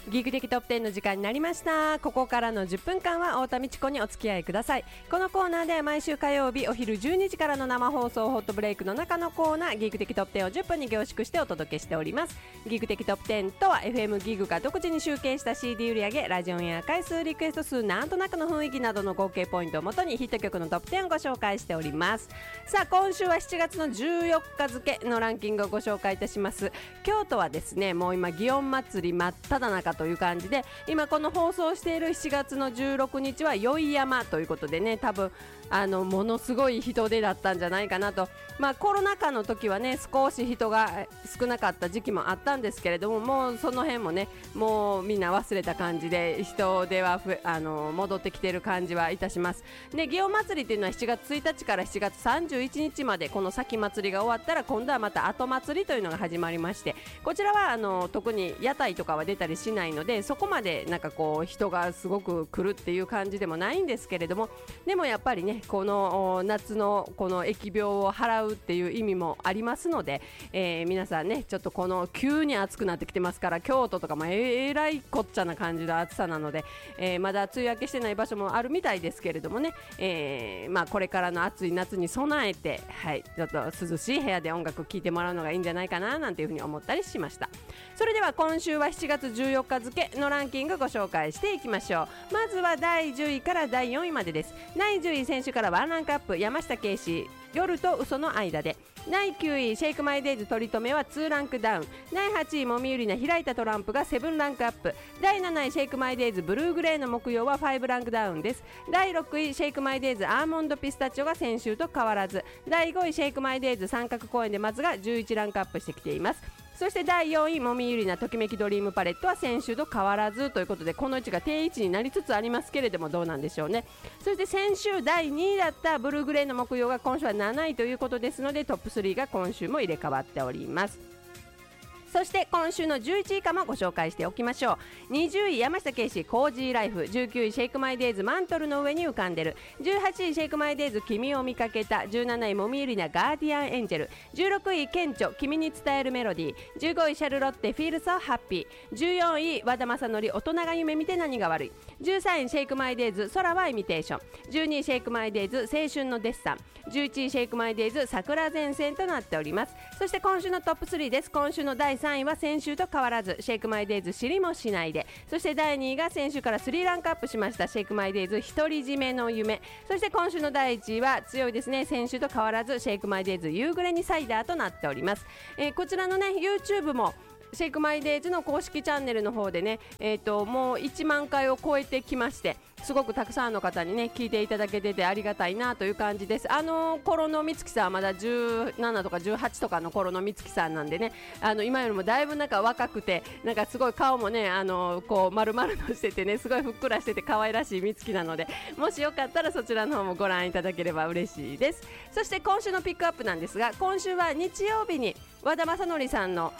ギーク的トップ10の時間になりました。ここからの10分間は太田美智子にお付き合いください。このコーナーでは毎週火曜日お昼12時からの生放送ホットブレイクの中のコーナー、ギーク的トップ10を10分に凝縮してお届けしております。ギーク的トップ10とは FM ギグが独自に集計した CD 売上、ラジオンエア回数、リクエスト数、なんとなくの雰囲気などの合計ポイントをもとにヒット曲のトップ10をご紹介しております。さあ、今週は7月の14日付のランキングをご紹介いたします。京都はですね、もう今祇園祭り真っ只中という感じで、今この放送している7月の16日は宵山ということでね、多分ものすごい人出だったんじゃないかなと。コロナ禍の時はね、少し人が少なかった時期もあったんですけれども、もうその辺もね、もうみんな忘れた感じで人出は戻ってきている感じはいたします。で、祇園祭りっていうのは7月1日から7月31日まで、この先祭りが終わったら今度はまた後祭りというのが始まりまして、こちらは特に屋台とかは出たりしないので、そこまでなんかこう人がすごく来るっていう感じでもないんですけれども、でもやっぱりね、この夏のこの疫病を払うっていう意味もありますので、皆さんね、ちょっとこの急に暑くなってきてますから、京都とかもえらいこっちゃな感じの暑さなので、まだ梅雨明けしてない場所もあるみたいですけれどもね、これからの暑い夏に備えて、ちょっと涼しい部屋で音楽聴いてもらうのがいいんじゃないかななんていうふうに思ったりしました。それでは今週は7月14日付のランキングご紹介していきましょう。まずは第10位から第4位までです。第10位選手からワンランクアップ、山下圭司、夜と嘘の間で。第9位シェイクマイデイズ取り留めは2ランクダウン。第8位もみゆりな開いたトランプが7ランクアップ。第7位シェイクマイデイズブルーグレーの木曜は5ランクダウンです。第6位シェイクマイデイズアーモンドピスタチオが先週と変わらず。第5位シェイクマイデイズ三角公園で松が11ランクアップしてきています。そして第4位もみゆりなときめきドリームパレットは先週と変わらずということで、この位置が定位置になりつつありますけれども、どうなんでしょうね。そして先週第2位だったブルーグレーの木曜が今週は7位ということですので、トップ3が今週も入れ替わっております。そして今週の11位以下もご紹介しておきましょう。20位山下圭司コージーライフ、19位シェイクマイデイズマントルの上に浮かんでる、18位シェイクマイデイズ君を見かけた、17位もみゆりなガーディアンエンジェル、16位顕著君に伝えるメロディー、15位シャルロッテフィールソーハッピー、14位和田正則大人が夢見て何が悪い、13位シェイクマイデイズ空はイミテーション、12位シェイクマイデイズ青春のデッサン、11位シェイクマイデイズ桜前線となっております。そして今週のトップ3です。今週の第3位は先週と変わらずシェイクマイデイズ知りもしないで、そして第2位が先週から3ランクアップしましたシェイクマイデイズ独り占めの夢、そして今週の第1位は強いですね、先週と変わらずシェイクマイデイズ夕暮れにサイダーとなっております。こちらのね YouTube もシェイクマイデイズの公式チャンネルの方でね、もう1万回を超えてきまして、すごくたくさんの方にね聞いていただけててありがたいなという感じです。頃のみつきさんはまだ17とか18とかの頃のみつきさんなんでね、今よりもだいぶなんか若くて、なんかすごい顔もねこう丸々としててね、すごいふっくらしてて可愛らしいみつきなので、もしよかったらそちらの方もご覧いただければ嬉しいです。そして今週のピックアップなんですが、今週は日曜日に和田正則さんの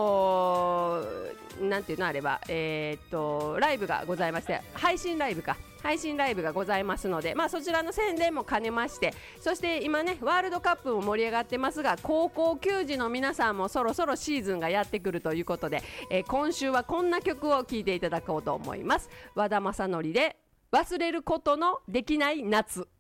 なんていうのあれば、ライブがございまして、配信ライブがございますので、そちらの宣伝も兼ねまして、そして今ねワールドカップも盛り上がってますが、高校球児の皆さんもそろそろシーズンがやってくるということで、今週はこんな曲を聴いていただこうと思います。和田正則で忘れることのできない夏。